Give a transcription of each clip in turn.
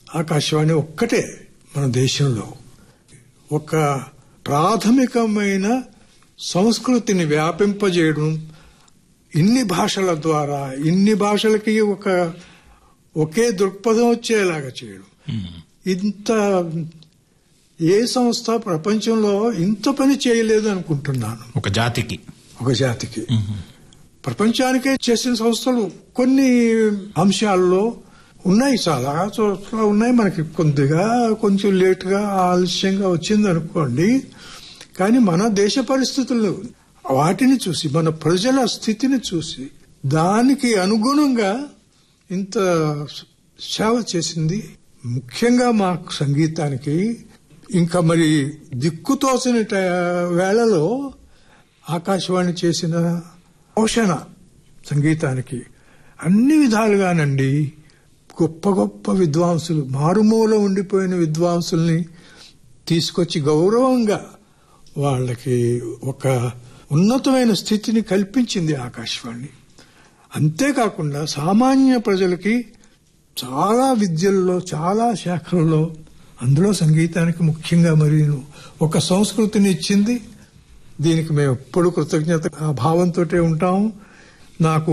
ఆకాశవాణి ఒక్కటే మన దేశంలో ఒక ప్రాథమికమైన సంస్కృతిని వ్యాపింపజేయడం, ఇన్ని భాషల ద్వారా ఇన్ని భాషలకి ఒకే దృక్పథం వచ్చేలాగా చేయడం. ఇంత ఏ సంస్థ ప్రపంచంలో ఇంత పని చేయలేదు అనుకుంటున్నాను. ఒక జాతికి ప్రపంచానికే చేసిన సంస్థలు కొన్ని అంశాల్లో ఉన్నాయి, చాలా చోట్ల ఉన్నాయి. మనకి కొంచెం లేటుగా ఆలస్యంగా వచ్చింది అనుకోండి. కానీ మన దేశ పరిస్థితులు వాటిని చూసి, మన ప్రజల స్థితిని చూసి, దానికి అనుగుణంగా ఇంత సేవ చేసింది. ముఖ్యంగా మా సంగీతానికి ఇంకా మరి దిక్కుతోచని వేళలో ఆకాశవాణి చేసిన పోషణ సంగీతానికి అన్ని విధాలుగానండి. గొప్ప గొప్ప విద్వాంసులు, మారుమూల ఉండిపోయిన విద్వాంసుల్ని తీసుకొచ్చి గౌరవంగా వాళ్ళకి ఒక ఉన్నతమైన స్థితిని కల్పించింది ఆకాశవాణి. అంతేకాకుండా సామాన్య ప్రజలకి చాలా విద్యల్లో, చాలా శాఖల్లో, అందులో సంగీతానికి ముఖ్యంగా మరి ఒక సంస్కృతిని ఇచ్చింది. దీనికి మేము ఎప్పుడు కృతజ్ఞత భావంతో ఉంటాము. నాకు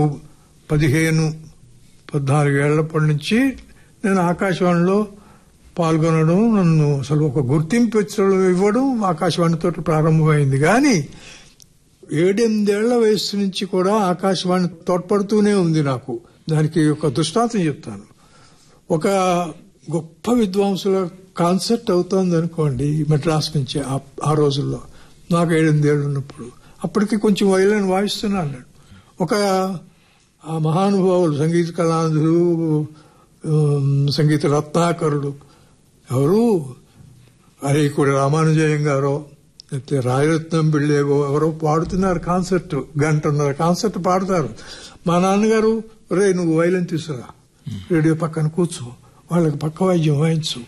14 ఏళ్లప్పటి నుంచి నేను ఆకాశవాణిలో పాల్గొనడం, నన్ను అసలు ఒక గుర్తింపు ఇవ్వడం ఆకాశవాణితో ప్రారంభమైంది. కానీ 7-8 ఏళ్ల వయసు నుంచి కూడా ఆకాశవాణి తోడ్పడుతూనే ఉంది నాకు. దానికి ఒక దృష్టాంతం చెప్తాను. ఒక గొప్ప విద్వాంసుల కాన్సర్ట్ అవుతోంది అనుకోండి మెడ్రాస్ నుంచి. ఆ రోజుల్లో నాకు 7-8 ఏళ్ళు ఉన్నప్పుడు, అప్పటికి కొంచెం వైలిన్ వాయిస్తున్నాను. ఒక ఆ మహానుభావులు, సంగీత కళాంధులు, సంగీత రత్నాకరుడు ఎవరు, అరేకుడి రామానుజయం గారో అయితే రాయరత్నం బిళ్ళేగో ఎవరో పాడుతున్నారు కాన్సర్ట్, 1.5 కాన్సర్ట్ పాడతారు. మా నాన్నగారు, రే నువ్వు వైలిన్ తీసుకురా, రేడియో పక్కన కూర్చో, వాళ్ళకి పక్క వాయిద్యం వాయించు,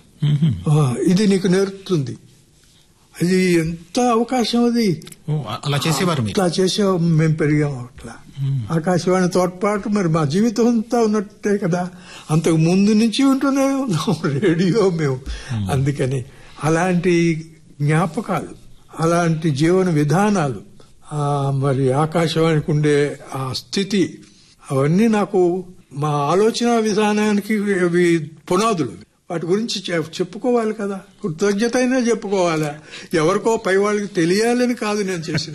ఇది నీకు నేర్పుతుంది. అది ఎంత అవకాశం అది. అలా చేసేవారు, అట్లా చేసే మేము పెరిగాము. అట్లా ఆకాశవాణి తోడ్పాటు మరి మా జీవితం అంతా ఉన్నట్టే కదా. అంతకు ముందు నుంచి ఉంటూనే ఉన్నాం రేడియో మేము. అందుకని అలాంటి జ్ఞాపకాలు, అలాంటి జీవన విధానాలు, మరి ఆకాశవాణికి ఉండే ఆ స్థితి, అవన్నీ నాకు మా ఆలోచన విధానానికి అవి పునాదులు. వాటి గురించి చెప్పుకోవాలి కదా, కృతజ్ఞత అయినా చెప్పుకోవాలా. ఎవరికో పై వాళ్ళకి తెలియాలని కాదు నేను చేసిన.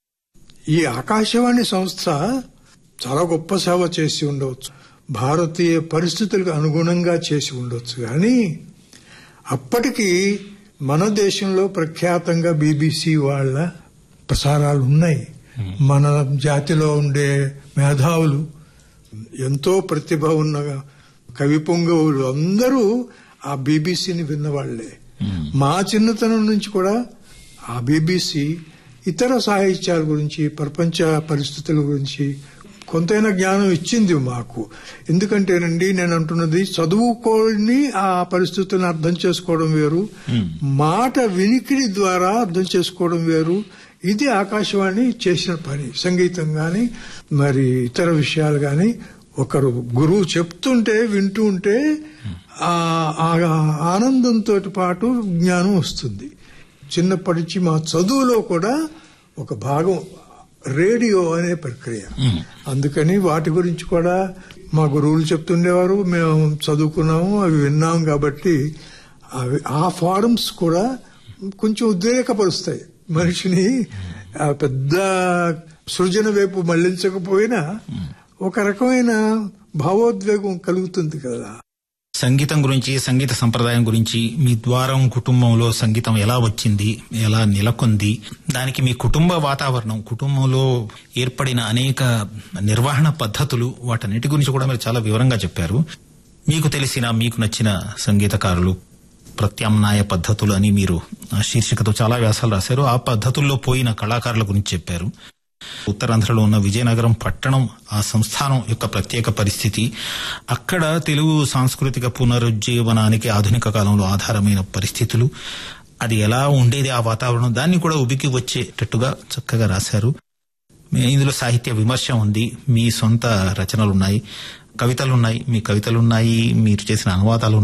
ఈ ఆకాశవాణి సంస్థ చాలా గొప్ప సేవ చేసి ఉండవచ్చు, భారతీయ పరిస్థితులకు అనుగుణంగా చేసి ఉండొచ్చు. కానీ అప్పటికి మన దేశంలో ప్రఖ్యాతంగా BBC వాళ్ళ ప్రసారాలు ఉన్నాయి. మన జాతిలో ఉండే మేధావులు, ఎంతో ప్రతిభ ఉన్న కవి పొంగవులు అందరూ ఆ BBCని విన్నవాళ్లే. మా చిన్నతనం నుంచి కూడా ఆ BBC ఇతర సాహిత్యాల గురించి, ప్రపంచ పరిస్థితుల గురించి కొంతైనా జ్ఞానం ఇచ్చింది మాకు. ఎందుకంటేనండి నేను అంటున్నది, చదువుకోని ఆ పరిస్థితులను అర్థం చేసుకోవడం వేరు, మాట వినికిడి ద్వారా అర్థం చేసుకోవడం వేరు. ఇది ఆకాశవాణి చేసిన పని. సంగీతం గాని మరి ఇతర విషయాలు గాని ఒకరు గురువు చెప్తుంటే వింటూ ఉంటే ఆ ఆనందంతో పాటు జ్ఞానం వస్తుంది. చిన్నప్పటి నుంచి మా చదువులో కూడా ఒక భాగం రేడియో అనే ప్రక్రియ. అందుకని వాటి గురించి కూడా మా గురువులు చెప్తుండేవారు, మేము చదువుకున్నాము, అవి విన్నాం. కాబట్టి ఆ ఫారమ్స్ కూడా కొంచెం ఉద్రేకపరుస్తాయి మనిషిని. పెద్ద సృజన వైపు మళ్లించకపోయినా ఒక రకమైన భావోద్వేగం కలుగుతుంది కదా. సంగీతం గురించి, సంగీత సంప్రదాయం గురించి, మీ ద్వారం కుటుంబంలో సంగీతం ఎలా వచ్చింది, ఎలా నెలకొంది, దానికి మీ కుటుంబ వాతావరణం, కుటుంబంలో ఏర్పడిన అనేక నిర్వహణ పద్ధతులు, వాటన్నిటి గురించి కూడా మీరు చాలా వివరంగా చెప్పారు. మీకు తెలిసిన, మీకు నచ్చిన సంగీతకారులు, ప్రత్యామ్నాయ పద్ధతులు అని మీరు శీర్షికతో చాలా వ్యాసాలు రాశారు. ఆ పద్ధతుల్లో పోయిన కళాకారుల గురించి చెప్పారు. ఉత్తరాంధ్రలో ఉన్న విజయనగరం పట్టణం, ఆ సంస్థానం యొక్క ప్రత్యేక పరిస్థితి, అక్కడ తెలుగు సాంస్కృతిక పునరుజ్జీవనానికి ఆధునిక కాలంలో ఆధారమైన పరిస్థితులు, అది ఎలా ఉండేది ఆ వాతావరణం, దాన్ని కూడా ఉబికి వచ్చేటట్టుగా చక్కగా రాశారు. ఇందులో సాహిత్య విమర్శ ఉంది, మీ సొంత రచనలున్నాయి, కవితలున్నాయి, మీ కవితలున్నాయి, మీరు చేసిన అనువాదాలు